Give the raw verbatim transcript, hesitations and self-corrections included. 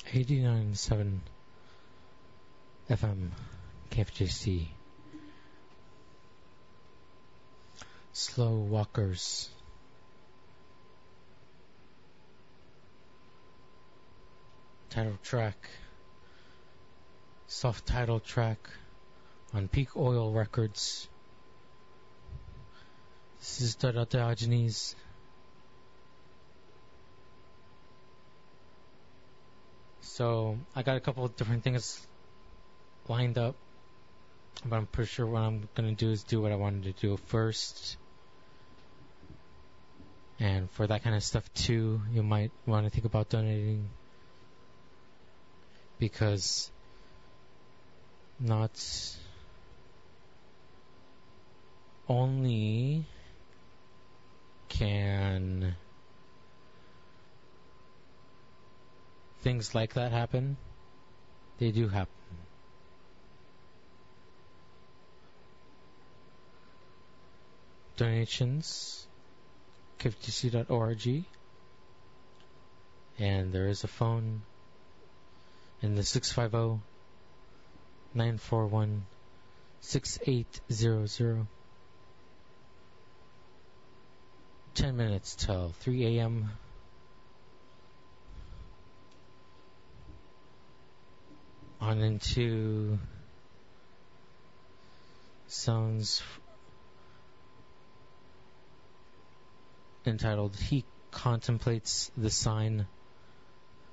eighty-nine point seven F M K F J C. Slow Walkers. Title track. Soft title track on Peak Oil Records. This is Diogenes. So I got a couple of different things lined up, but I'm pretty sure what I'm gonna do is do what I wanted to do first. And for that kind of stuff too, you might want to think about donating, because not only can things like that happen, they do happen. Donations, K F T C dot org, and there is a phone in the six five zero, nine four one, six eight zero zero. Ten minutes till three a.m. On into sounds entitled He Contemplates the Sign